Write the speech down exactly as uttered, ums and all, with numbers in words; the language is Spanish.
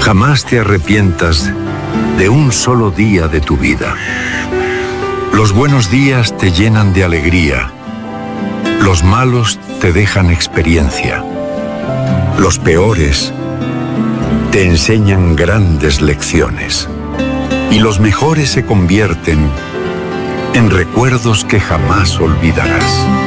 Jamás te arrepientas de un solo día de tu vida. Los buenos días te llenan de alegría. Los malos te dejan experiencia. Los peores te enseñan grandes lecciones. Y los mejores se convierten en recuerdos que jamás olvidarás.